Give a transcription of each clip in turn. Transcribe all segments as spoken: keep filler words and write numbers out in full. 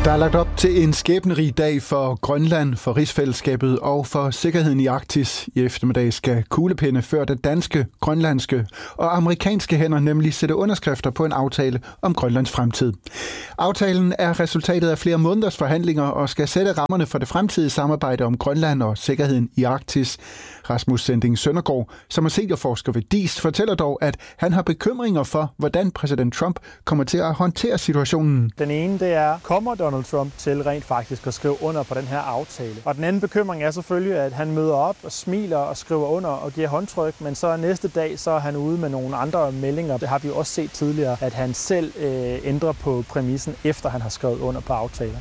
Der er lagt op til en skæbnerig dag for Grønland, for rigsfællesskabet og for sikkerheden i Arktis. I eftermiddag skal kuglepinde ført af danske, grønlandske og amerikanske hænder nemlig sætte underskrifter på en aftale om Grønlands fremtid. Aftalen er resultatet af flere måneders forhandlinger og skal sætte rammerne for det fremtidige samarbejde om Grønland og sikkerheden i Arktis. Rasmus Sending Søndergaard, som er seniorforsker ved D I S, fortæller dog, at han har bekymringer for, hvordan præsident Trump kommer til at håndtere situationen. Den ene, det er, kommer Donald Trump til rent faktisk at skrive under på den her aftale? Og den anden bekymring er selvfølgelig, at han møder op og smiler og skriver under og giver håndtryk, men så næste dag, så er han ude med nogle andre meldinger. Det har vi også set tidligere, at han selv øh, ændrer på præmissen, efter han har skrevet under på aftaler.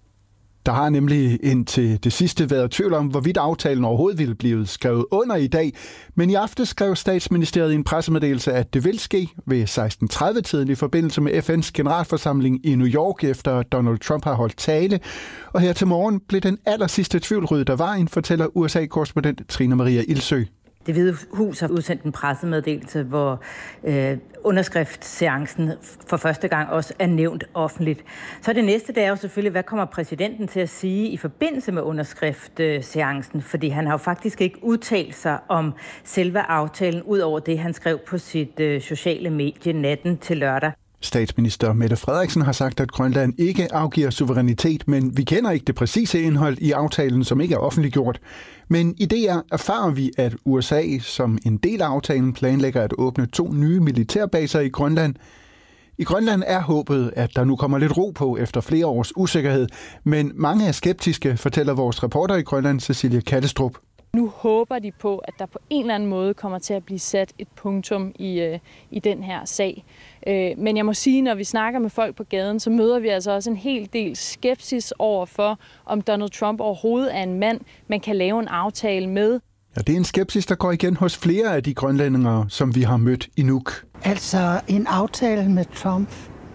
Der har nemlig indtil det sidste været tvivl om, hvorvidt aftalen overhovedet ville blive skrevet under i dag. Men i aften skrev statsministeriet i en pressemeddelelse, at det vil ske ved seksten tredive-tiden i forbindelse med F N's generalforsamling i New York, efter Donald Trump har holdt tale. Og her til morgen blev den aller sidste tvivl ryddet af vejen, fortæller U S A-korrespondent Trine Maria Ilsø. Det Hvide Hus har udsendt en pressemeddelelse, hvor øh, underskriftsseancen for første gang også er nævnt offentligt. Så det næste, det er jo selvfølgelig, hvad kommer præsidenten til at sige i forbindelse med underskriftsseancen? Fordi han har jo faktisk ikke udtalt sig om selve aftalen, ud over det, han skrev på sit øh, sociale medie natten til lørdag. Statsminister Mette Frederiksen har sagt, at Grønland ikke afgiver suverænitet, men vi kender ikke det præcise indhold i aftalen, som ikke er offentliggjort. Men i D R erfarer vi, at U S A som en del af aftalen planlægger at åbne to nye militærbaser i Grønland. I Grønland er håbet, at der nu kommer lidt ro på efter flere års usikkerhed, men mange er skeptiske, fortæller vores reporter i Grønland, Cecilie Kallestrup. Nu håber de på, at der på en eller anden måde kommer til at blive sat et punktum i, øh, i den her sag. Øh, men jeg må sige, når vi snakker med folk på gaden, så møder vi altså også en hel del skepsis over for, om Donald Trump overhovedet er en mand, man kan lave en aftale med. Ja, det er en skepsis, der går igen hos flere af de grønlændere, som vi har mødt i Nuuk. Altså, en aftale med Trump,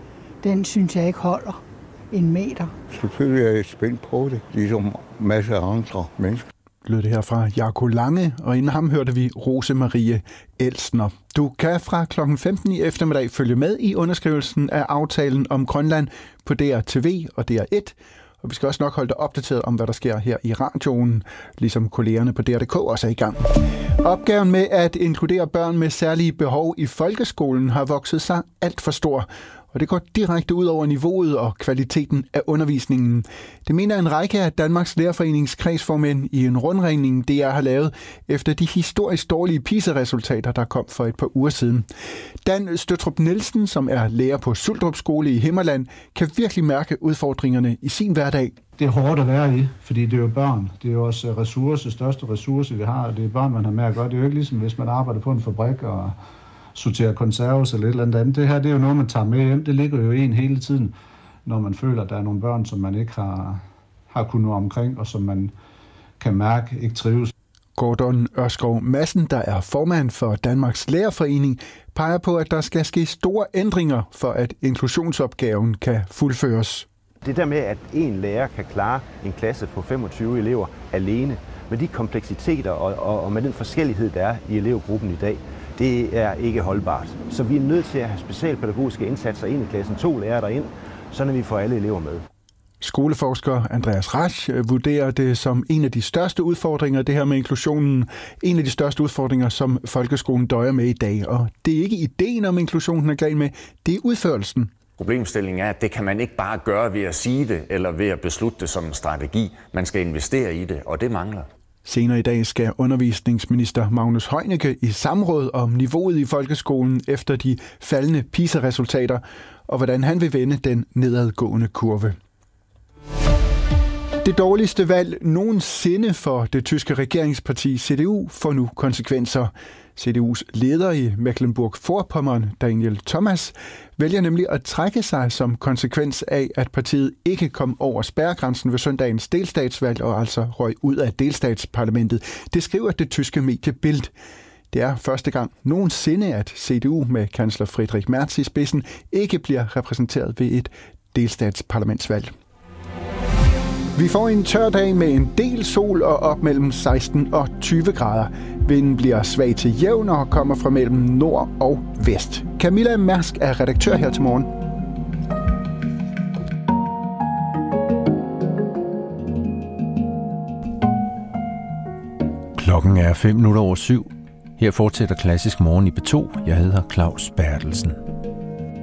den synes jeg ikke holder en meter. Selvfølgelig er jeg spændt på det, ligesom masser af andre mennesker. Lød det her fra Jaco Lange, og inden ham hørte vi Rose Marie Elsner. Du kan fra klokken femten i eftermiddag følge med i underskrivelsen af aftalen om Grønland på D R T V og D R et. Og vi skal også nok holde dig opdateret om, hvad der sker her i radioen, ligesom kollegerne på D R punktum D K også er i gang. Opgaven med at inkludere børn med særlige behov i folkeskolen har vokset sig alt for stor. Og det går direkte ud over niveauet og kvaliteten af undervisningen. Det mener en række af Danmarks Lærerforenings kredsformænd i en rundringning, D R har lavet efter de historisk dårlige PISA-resultater, der kom for et par uger siden. Dan Støtrup Nielsen, som er lærer på Suldrup Skole i Himmerland, kan virkelig mærke udfordringerne i sin hverdag. Det er hårdt at være i, fordi det er jo børn. Det er jo også ressource, største ressource, vi har. Det er børn, man har med at gøre. Det er jo ikke ligesom, hvis man arbejder på en fabrik og sortere konserves eller et eller andet. Det her, det er jo noget, man tager med hjem. Det ligger jo i en hele tiden, når man føler, at der er nogle børn, som man ikke har, har kunnet nå omkring, og som man kan mærke ikke trives. Gordon Ørskov Madsen, der er formand for Danmarks Lærerforening, peger på, at der skal ske store ændringer, for at inklusionsopgaven kan fuldføres. Det der med, at en lærer kan klare en klasse på femogtyve elever alene, med de kompleksiteter og, og, og med den forskellighed, der er i elevgruppen i dag, det er ikke holdbart. Så vi er nødt til at have specialpædagogiske indsatser ind i klassen, to lærere derind, så vi får alle elever med. Skoleforsker Andreas Rasch vurderer det som en af de største udfordringer, det her med inklusionen. En af de største udfordringer, som folkeskolen døjer med i dag. Og det er ikke ideen om inklusionen er galt med, det er udførelsen. Problemstillingen er, at det kan man ikke bare gøre ved at sige det, eller ved at beslutte det som en strategi. Man skal investere i det, og det mangler. Senere i dag skal undervisningsminister Magnus Heunicke i samråd om niveauet i folkeskolen efter de faldende PISA-resultater, og hvordan han vil vende den nedadgående kurve. Det dårligste valg nogensinde for det tyske regeringsparti C D U får nu konsekvenser. C D U's leder i Mecklenburg-Vorpommern, Daniel Thomas, vælger nemlig at trække sig som konsekvens af, at partiet ikke kom over spærregrænsen ved søndagens delstatsvalg og altså røg ud af delstatsparlamentet. Det skriver det tyske medie Bild. Det er første gang nogensinde, at C D U med kansler Friedrich Merz i spidsen ikke bliver repræsenteret ved et delstatsparlamentsvalg. Vi får en tør dag med en del sol og op mellem seksten og tyve grader. Vinden bliver svag til jævn og kommer fra mellem nord og vest. Camilla Mærsk er redaktør her til morgen. Klokken er fem minutter over syv. Her fortsætter Klassisk Morgen i B to. Jeg hedder Claus Bertelsen.